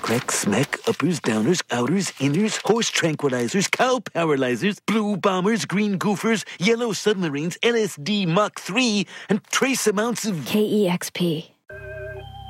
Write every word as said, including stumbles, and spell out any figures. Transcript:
crack, smack, uppers, downers, outers, inners, horse tranquilizers, cow paralyzers, blue bombers, green goofers, yellow submarines, L S D Mach three, and trace amounts of... K E X P.